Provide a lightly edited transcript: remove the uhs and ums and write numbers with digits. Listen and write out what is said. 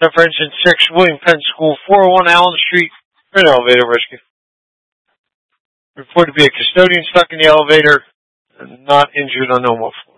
Engine 6, William Penn School, 401 Allen Street, for an elevator rescue. Reported to be a custodian stuck in the elevator and not injured on normal floor.